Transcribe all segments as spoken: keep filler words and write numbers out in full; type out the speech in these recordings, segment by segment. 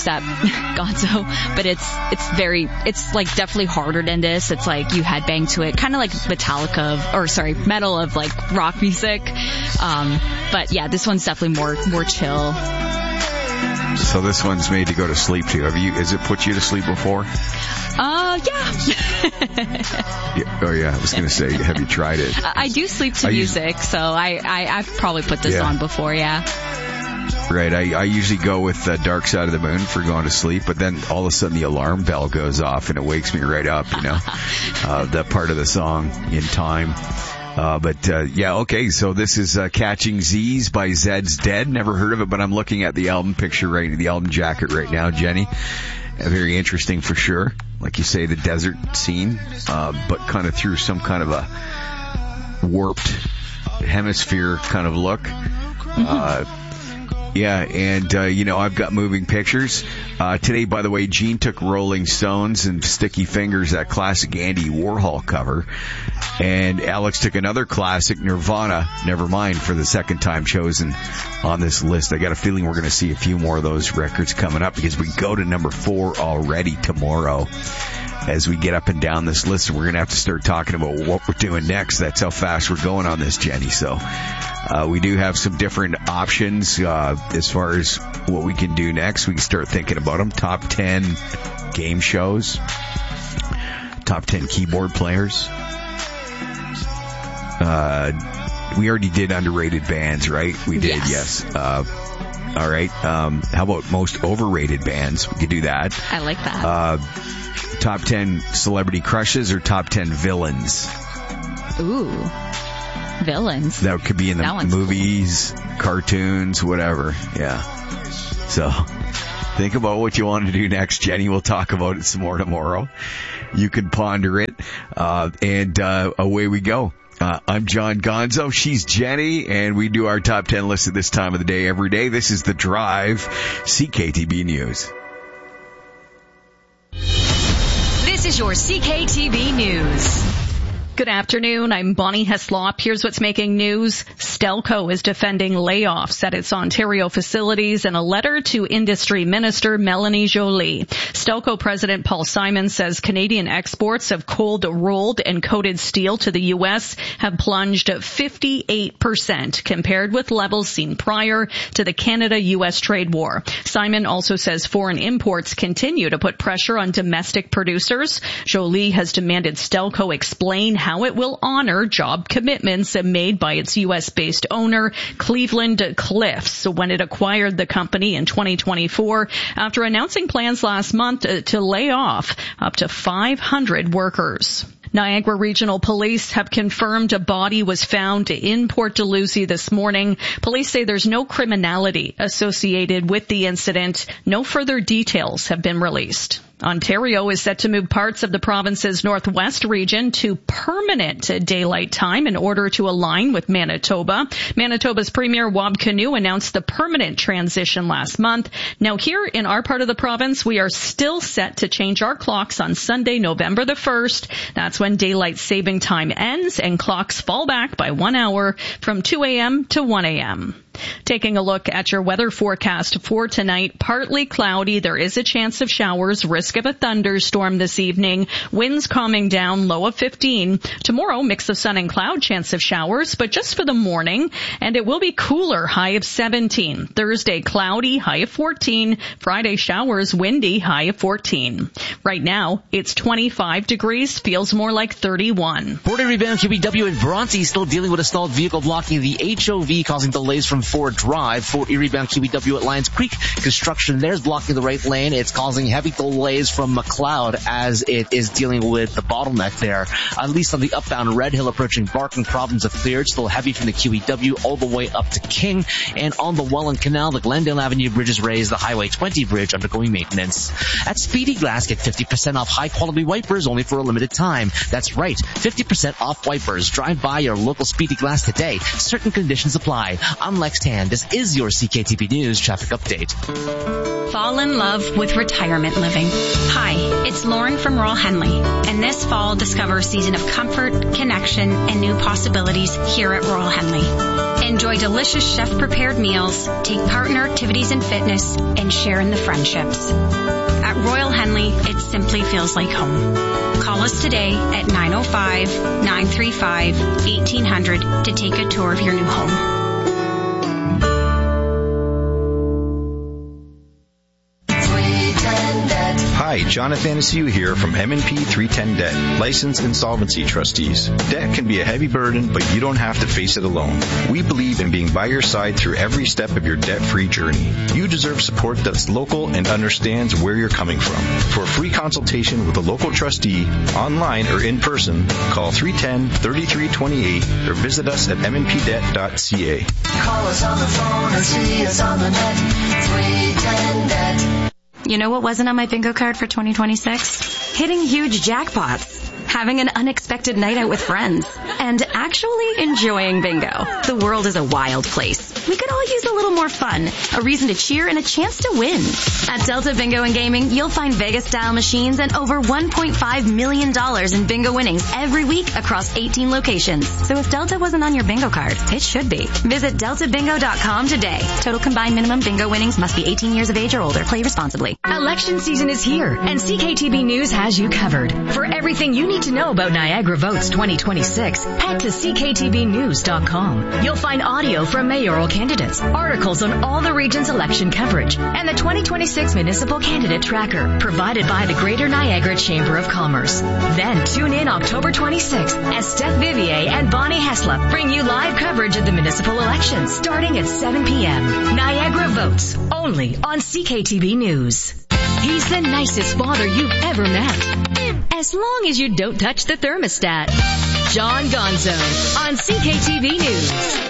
dubstep gonzo, but it's it's very it's like definitely harder than this. It's like you headbang to it, kind of like Metallica of, or sorry, metal of like rock music. Um, but yeah, this one's definitely more more chill. So this one's made to go to sleep to. Have you? Has it put you to sleep before? Uh, yeah. yeah. Oh yeah, I was gonna say, have you tried it? I do sleep to I music, usually, so I, I I've probably put this yeah. on before. Yeah. Right. I, I usually go with uh, Dark Side of the Moon for going to sleep, but then all of a sudden the alarm bell goes off and it wakes me right up. You know, uh, that part of the song in time. Uh, but, uh, yeah, okay, so this is, uh, Catching Z's by Zed's Dead. Never heard of it, but I'm looking at the album picture right, the album jacket right now, Jenny. Uh, very interesting for sure. Like you say, the desert scene, uh, but kind of through some kind of a warped hemisphere kind of look. Mm-hmm. Uh, Yeah, and, uh, you know, I've got moving pictures. Uh, today, by the way, Gene took Rolling Stones and Sticky Fingers, that classic Andy Warhol cover. And Alex took another classic, Nirvana, Nevermind, for the second time chosen on this list. I got a feeling we're going to see a few more of those records coming up because we go to number four already tomorrow. As we get up and down this list, we're going to have to start talking about what we're doing next. That's how fast we're going on this, Jenny. So uh, we do have some different options uh, as far as what we can do next. We can start thinking about them. Top ten game shows. Top ten keyboard players. Uh, we already did underrated bands, right? We did, yes. yes. Uh, all right. Um, how about most overrated bands? We could do that. I like that. Uh, Top ten celebrity crushes or top ten villains? Ooh, villains. That could be in the movies, cool. cartoons, whatever. Yeah. So think about what you want to do next, Jenny. We'll talk about it some more tomorrow. You can ponder it, uh, and uh, away we go. Uh, I'm John Gonzo. She's Jenny, and we do our top ten list at this time of the day every day. This is The Drive, C K T B News. This is your C K T B News. Good afternoon. I'm Bonnie Heslop. Here's what's making news. Stelco is defending layoffs at its Ontario facilities in a letter to Industry Minister Melanie Joly. Stelco President Paul Simon says Canadian exports of cold rolled and coated steel to the U S have plunged fifty-eight percent compared with levels seen prior to the Canada-U S trade war. Simon also says foreign imports continue to put pressure on domestic producers. Joly has demanded Stelco explain how it will honor job commitments made by its U S-based owner, Cleveland Cliffs, when it acquired the company in twenty twenty-four after announcing plans last month to lay off up to five hundred workers. Niagara Regional Police have confirmed a body was found in Port Dalhousie this morning. Police say there's no criminality associated with the incident. No further details have been released. Ontario is set to move parts of the province's northwest region to permanent daylight time in order to align with Manitoba. Manitoba's Premier Wab Kinew announced the permanent transition last month. Now here in our part of the province, we are still set to change our clocks on Sunday, November the first. That's when daylight saving time ends and clocks fall back by one hour from two a.m. to one a.m. Taking a look at your weather forecast for tonight, partly cloudy. There is a chance of showers, risk of a thunderstorm this evening. Winds calming down, low of fifteen. Tomorrow, mix of sun and cloud, chance of showers, but just for the morning. And it will be cooler, high of seventeen. Thursday, cloudy, high of fourteen. Friday, showers, windy, high of fourteen. Right now, it's twenty-five degrees, feels more like thirty-one. Port Erie Bound Q B W at Bronte still dealing with a stalled vehicle blocking the H O V, causing delays from Ford Drive. Fort Erie Bound Q B W at Lions Creek. Construction there's blocking the right lane. It's causing heavy delays from McLeod as it is dealing with the bottleneck there. At least on the upbound Red Hill approaching Barking, problems have cleared. Still heavy from the Q E W all the way up to King. And on the Welland Canal, the Glendale Avenue Bridge is raised. The Highway twenty bridge undergoing maintenance. At Speedy Glass, get fifty percent off high quality wipers only for a limited time. That's right, fifty percent off wipers. Drive by your local Speedy Glass today. Certain conditions apply. I'm Lex Tan. This is your C K T B News traffic update. Fall in love with retirement living. Hi, it's Lauren from Royal Henley, and this fall discover a season of comfort, connection, and new possibilities here at Royal Henley. Enjoy delicious chef-prepared meals, take part in our activities and fitness, and share in the friendships. At Royal Henley, it simply feels like home. Call us today at nine oh five, nine three five, eighteen hundred to take a tour of your new home. Hi, Jonathan Asiu here from M and P three ten Debt, licensed insolvency trustees. Debt can be a heavy burden, but you don't have to face it alone. We believe in being by your side through every step of your debt-free journey. You deserve support that's local and understands where you're coming from. For a free consultation with a local trustee, online or in person, call three one zero, three three two eight or visit us at m n p debt dot c a. Call us on the phone or see us on the net, three ten debt. You know what wasn't on my bingo card for twenty twenty-six? Hitting huge jackpots, having an unexpected night out with friends, and actually enjoying bingo. The world is a wild place. We could all use a little more fun, a reason to cheer, and a chance to win. At Delta Bingo and Gaming, you'll find Vegas-style machines and over one point five million dollars in bingo winnings every week across eighteen locations. So if Delta wasn't on your bingo card, it should be. Visit delta bingo dot com today. Total combined minimum bingo winnings must be eighteen years of age or older. Play responsibly. Election season is here, and C K T B News has you covered. For everything you need to know about Niagara Votes twenty twenty-six, head to c k t b news dot com. You'll find audio from mayoral candidates, articles on all the region's election coverage, and the twenty twenty-six Municipal Candidate Tracker, provided by the Greater Niagara Chamber of Commerce. Then tune in October twenty-sixth as Steph Vivier and Bonnie Heslop bring you live coverage of the municipal elections starting at seven p.m. Niagara Votes, only on C K T B News. He's the nicest father you've ever met, as long as you don't touch the thermostat. John Gonzo on C K T V News.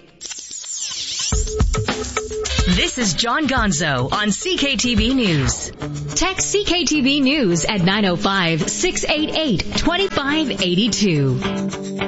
This is John Gonzo on C K T V News. Text C K T V News at nine oh five, six eight eight, two five eight two.